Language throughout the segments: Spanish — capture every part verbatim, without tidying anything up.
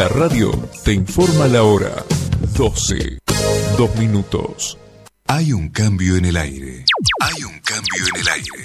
La radio te informa la hora. doce, dos minutos. Hay un cambio en el aire. Hay un cambio en el aire.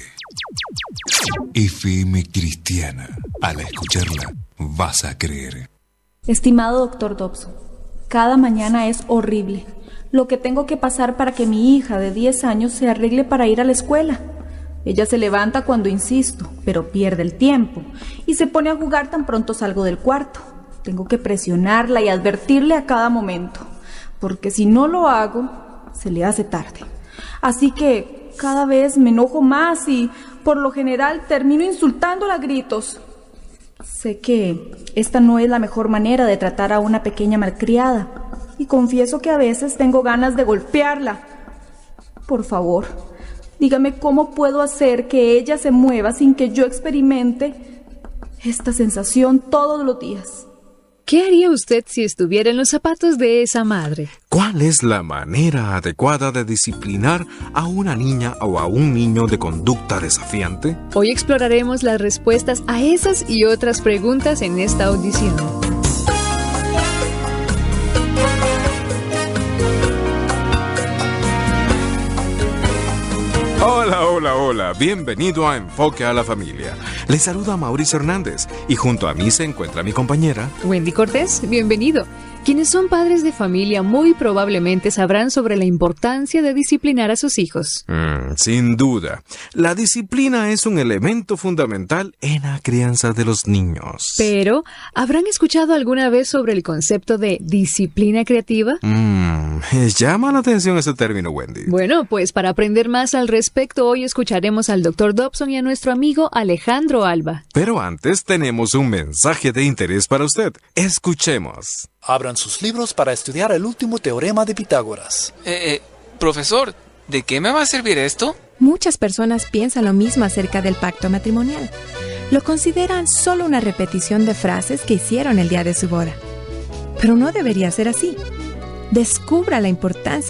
F M Cristiana. Al escucharla, vas a creer. Estimado doctor Dobson, cada mañana es horrible. Lo que tengo que pasar para que mi hija de diez años se arregle para ir a la escuela. Ella se levanta cuando insisto, pero pierde el tiempo y se pone a jugar tan pronto salgo del cuarto. Tengo que presionarla y advertirle a cada momento, porque si no lo hago, se le hace tarde. Así que cada vez me enojo más y, por lo general, termino insultándola a gritos. Sé que esta no es la mejor manera de tratar a una pequeña malcriada y confieso que a veces tengo ganas de golpearla. Por favor, dígame cómo puedo hacer que ella se mueva sin que yo experimente esta sensación todos los días. ¿Qué haría usted si estuviera en los zapatos de esa madre? ¿Cuál es la manera adecuada de disciplinar a una niña o a un niño de conducta desafiante? Hoy exploraremos las respuestas a esas y otras preguntas en esta audición. Hola, hola, hola. Bienvenido a Enfoque a la Familia. Les saluda Mauricio Hernández y junto a mí se encuentra mi compañera Wendy Cortés. Bienvenido. Quienes son padres de familia muy probablemente sabrán sobre la importancia de disciplinar a sus hijos. Mm, sin duda. La disciplina es un elemento fundamental en la crianza de los niños. Pero, ¿habrán escuchado alguna vez sobre el concepto de disciplina creativa? Mm, llama la atención ese término, Wendy. Bueno, pues para aprender más al respecto, hoy escucharemos al doctor Dobson y a nuestro amigo Alejandro Alba. Pero antes tenemos un mensaje de interés para usted. Escuchemos. Abran sus libros para estudiar el último teorema de Pitágoras. Eh, eh, profesor, ¿de qué me va a servir esto? Muchas personas piensan lo mismo acerca del pacto matrimonial. Lo consideran solo una repetición de frases que hicieron el día de su boda. Pero no debería ser así. Descubra la importancia